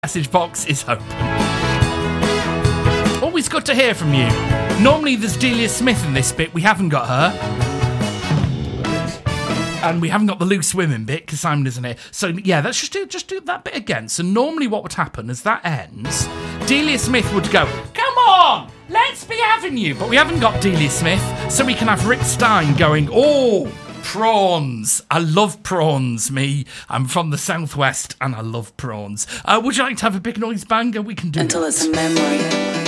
message box is open. Always good to hear from you. Normally there's Delia Smith in this bit. We haven't got her. And we haven't got the loose women bit because Simon isn't here. So yeah, let's just do that bit again. So normally what would happen as that ends, Delia Smith would go, come on, let's be having you. But we haven't got Delia Smith, so we can have Rick Stein going, oh, prawns. I love prawns, me. I'm from the southwest and I love prawns. Would you like to have a big noise banger? We can do until that. It's a memory.